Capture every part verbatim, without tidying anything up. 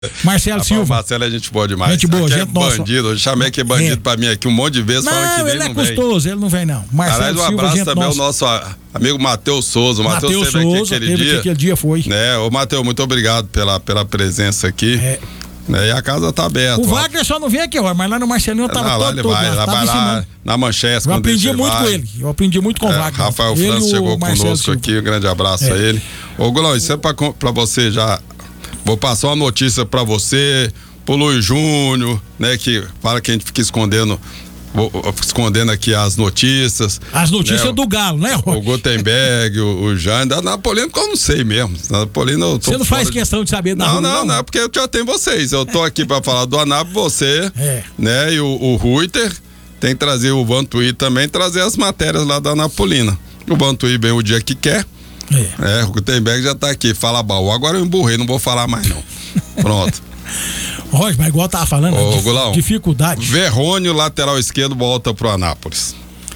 Marcelo Rapaz, Silva. O Marcelo é gente boa demais. Gente boa, aqui gente é nossa. bandido. Eu chamei aqui bandido é. pra mim aqui um monte de vezes. Não, fala que ele nem é não custoso, vem. ele não vem não. Marcelo Aliás, um Silva, abraço gente também ao nossa. nosso amigo Matheus Souza. O Matheus Matheus esteve Souza, aqui aquele teve dia. aquele dia foi. Né? Ô, Matheus, muito obrigado pela, pela presença aqui. É. Né? E a casa tá aberta. O Wagner só não vem aqui, ó, mas lá no Marcelinho eu tava não, todo, lá ele todo vai, lá, lá tava vai lá ensinando. na Manchester. Eu aprendi muito vai. com ele, eu aprendi muito com o É, Wagner. Rafael Ele França chegou conosco Silva. aqui, um grande abraço É. a ele. Ô, Gulão, isso é pra, pra você já. Vou passar uma notícia pra você, pro Luiz Júnior, né? Que fala que a gente fica escondendo, vou, escondendo aqui as notícias. As notícias né, do Galo, né, O Gutenberg, o, o Jânio, da Napolino que eu não sei mesmo. Napolino eu tô Você não faz fora de... questão de saber da Não, rua, não, não, é porque eu já tenho vocês. Eu tô aqui pra falar do Anápolis, você, É. né? E o, o Ruiter tem que trazer o Vantuí também, trazer as matérias lá da Napolina. O Vantuí vem o dia que quer. É. É, o Gutenberg já tá aqui, fala baú. Agora eu emburrei, não vou falar mais não. Pronto. Roger, mas igual eu tava falando, Ô, dif- Gulão, dificuldade. Verrônio, lateral esquerdo, volta pro Anápolis.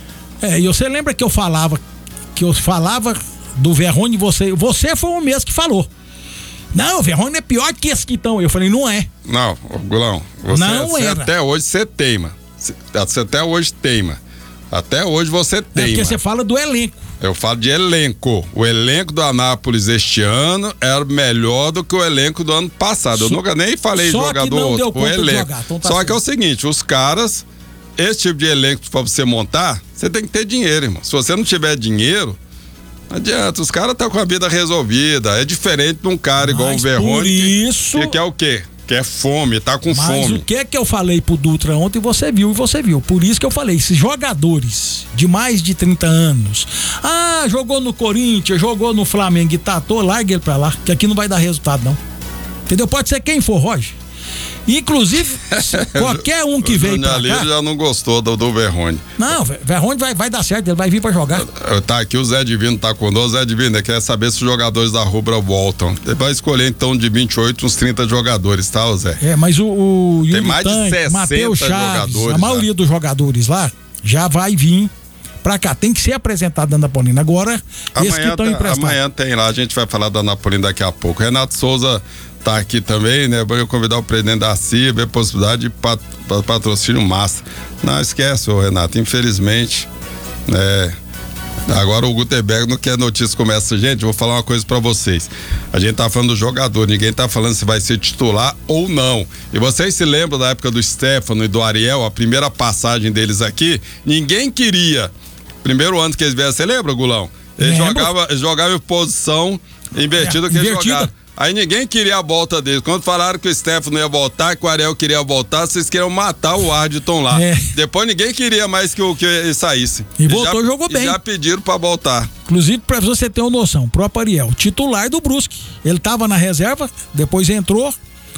É, e você lembra que eu falava, que eu falava do Verrone, você, você foi o mesmo que falou. Não, o Verrone é pior que esse que estão. Eu falei, não é. Não, ô, Gulão, você, Não você era. até hoje você teima. Você até hoje teima. Até hoje você É teima. porque você fala do elenco. Eu falo de elenco. O elenco do Anápolis este ano era melhor do que o elenco do ano passado. Eu Só- nunca nem falei só jogador que não outro. deu O conta de elenco. jogar, então tá só certo. que é o seguinte, os caras, esse tipo de elenco pra você montar, você tem que ter dinheiro, irmão. Se você não tiver dinheiro, não adianta. Os caras estão com a vida resolvida. É diferente de um cara igual Mas o Verrone. por isso- Que, que é o quê? Que é fome, tá com Mas fome. o que é que eu falei pro Dutra ontem, você viu e você viu. Por isso que eu falei, esses jogadores de mais de trinta anos, ah, jogou no Corinthians, jogou no Flamengo e tatou, larga ele pra lá, que aqui não vai dar resultado não. Entendeu? Pode ser quem for, Roger. Inclusive, qualquer um que o veio pra Júnior cá... já não gostou do, do Verrone. Não, Verrone vai, vai dar certo, ele vai vir pra jogar. Tá aqui o Zé Divino, tá conosco. Zé Divino, ele quer saber se os jogadores da Rubra voltam. Ele vai escolher então de vinte e oito uns trinta jogadores, tá, ô Zé? É, mas o, o Yuri mais de Tanque, sessenta Matheus Chaves, jogadores a maioria já. dos jogadores lá já vai vir pra cá. Tem que ser apresentado na Napolina. Agora, esses que Amanhã, estão tá- emprestados. amanhã tem lá, a gente vai falar da Napolina daqui a pouco. Renato Souza tá aqui também, né? Vou convidar o presidente da C I A, ver a possibilidade de pat, pat, patrocínio massa. Não esquece, ô Renato, infelizmente, né? Agora o Gutenberg não quer notícia como essa. Gente, eu vou falar uma coisa pra vocês. A gente tá falando do jogador, ninguém tá falando se vai ser titular ou não. E vocês se lembram da época do Stefano e do Ariel, a primeira passagem deles aqui? Ninguém queria. Primeiro ano que eles vieram, você lembra, Gulão? Eles Lembro. jogavam eles jogavam em posição invertida É, que eles invertida. jogaram. Aí ninguém queria a volta deles. Quando falaram que o Stefano ia voltar, que o Ariel queria voltar, vocês queriam matar o Ardton lá. É. Depois ninguém queria mais que, o, que ele saísse. E voltou e jogou e bem. Já pediram pra voltar. Inclusive, pra você ter uma noção, o próprio Ariel, titular do Brusque. Ele tava na reserva, depois entrou.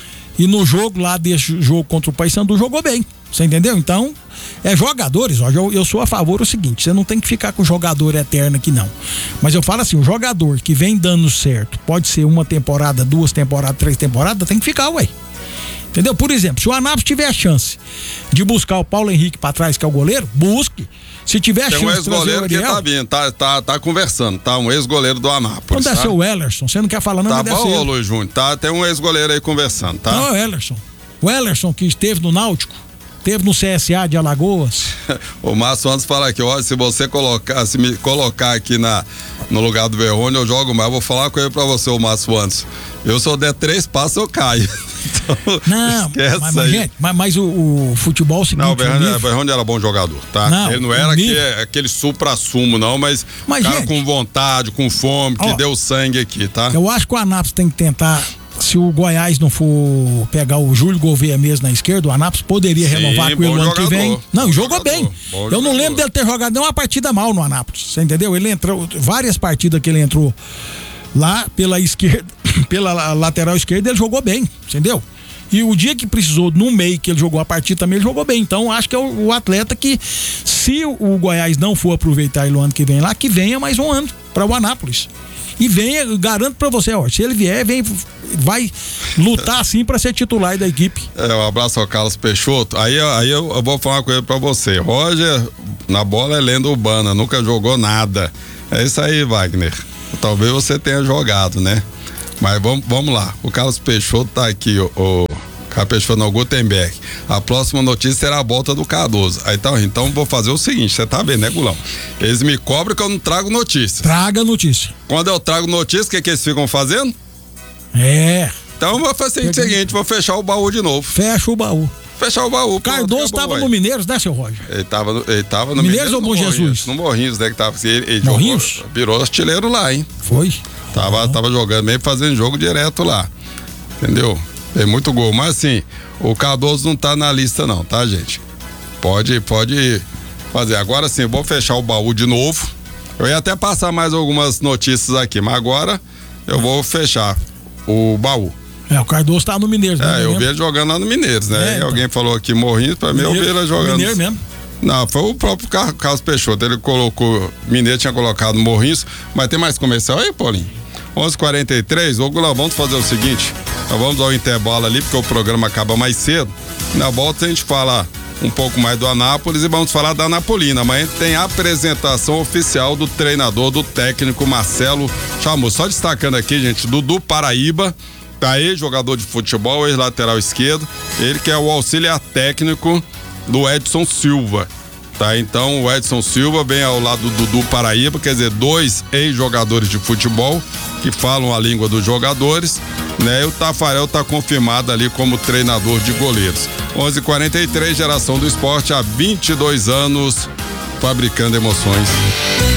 E no jogo lá, desse jogo contra o Paysandu, jogou bem. Você entendeu? Então, é jogadores, ó, eu, eu sou a favor do seguinte, você não tem que ficar com jogador eterno aqui não. Mas eu falo assim, o jogador que vem dando certo, pode ser uma temporada, duas temporadas, três temporadas, tem que ficar, ué. Entendeu? Por exemplo, se o Anápolis tiver a chance de buscar o Paulo Henrique pra trás, que é o goleiro, busque. Se tiver a Tem chance um de trazer o ex-goleiro que Ariel, tá vindo, tá, tá, tá conversando, tá? Um ex-goleiro do Anápolis. então deve tá? ser o Ellerson, você não quer falar não, Tá mas deve bom, ser ô ele. Luiz Júnior, tá? Tem um ex-goleiro aí conversando, tá? Não, é o Ellerson. O Ellerson que esteve no Náutico, esteve no C S A de Alagoas. O Márcio antes fala aqui, olha, se você colocar, se me colocar aqui na, no lugar do Verrone, eu jogo mais. Eu vou falar uma coisa pra você, o Márcio antes. Eu, se eu der três passos, eu caio. Então, Não, esquece mas, mas, aí. gente, mas, mas o, o futebol é o seguinte, Não, o o Verrone, nível- o Verrone era bom jogador, tá? Não, Ele não o era nível- que, aquele supra-sumo, não, mas, Mas, cara gente, com vontade, com fome, que ó, deu sangue aqui, tá? eu acho que o Anápolis tem que tentar, se o Goiás não for pegar o Júlio Gouveia mesmo na esquerda, o Anápolis poderia Sim, renovar com ele bom no ano que jogador, vem. Não, bom jogou jogador, bem. bom Eu não jogador. lembro dele ter jogado nenhuma partida mal no Anápolis, você entendeu? Ele entrou, várias partidas que ele entrou lá pela esquerda, pela lateral esquerda, ele jogou bem, entendeu? E o dia que precisou, no meio que ele jogou a partida também, ele jogou bem. Então, acho que é o, o atleta que, se o, o Goiás não for aproveitar ele no ano que vem lá, que venha mais um ano para o Anápolis. E venha, eu garanto pra você, ó, se ele vier, vem, vai lutar assim pra ser titular da equipe. É, um abraço ao Carlos Peixoto. Aí, aí eu, eu vou falar uma coisa pra você. Roger, na bola é lenda urbana, nunca jogou nada. É isso aí, Wagner. Talvez você tenha jogado, né? Mas vamos, vamos lá. O Carlos Peixoto tá aqui, o, o Carlos Peixoto não, Gutenberg. A próxima notícia será a volta do Cardoso. Aí tá, então vou fazer o seguinte, você tá vendo, né, Gulão? Eles me cobram que eu não trago notícia. Traga notícia. Quando eu trago notícia, o que, que eles ficam fazendo? É. Então vou fazer o seguinte, vou fechar o baú de novo. Fecha o baú. Fechar o baú. Cardoso estava no Mineiros, né, seu Roger? Ele estava no, ele tava no Mineiros, Mineiros ou Bom Jesus? No Morrinhos, né? Que tava, ele, ele Morrinhos? Jogou, virou artilheiro lá, hein? Foi. Tava, ah. tava jogando, meio fazendo jogo direto lá. Entendeu? Tem muito gol. Mas assim, o Cardoso não tá na lista, não, tá, gente? Pode, pode fazer. Agora sim, eu vou fechar o baú de novo. Eu ia até passar mais algumas notícias aqui, mas agora eu vou fechar o baú. É, o Cardoso tá no Mineiros, né? É, eu vi ele jogando lá no Mineiros, né? É, então. Alguém falou aqui Morrinhos, pra mim eu vi ele jogando. Mineiro mesmo? Não, foi o próprio Carlos Peixoto. Ele colocou, Mineiro tinha colocado Morrinhos, mas tem mais comercial aí, Paulinho? onze e quarenta e três, ô Gulão, vamos fazer o seguinte, nós vamos dar o intervalo ali, porque o programa acaba mais cedo. Na volta a gente fala um pouco mais do Anápolis e vamos falar da Anapolina. Amanhã tem a apresentação oficial do treinador, do técnico Marcelo Chamus. Só destacando aqui, gente, Dudu Paraíba, tá aí, jogador de futebol, ex-lateral esquerdo, ele que é o auxiliar técnico do Edson Silva, tá? Então o Edson Silva vem ao lado do Dudu Paraíba, quer dizer, dois ex-jogadores de futebol que falam a língua dos jogadores, né? E o Tafarel tá confirmado ali como treinador de goleiros. onze e quarenta e três, Geração do Esporte, há vinte e dois anos, fabricando emoções.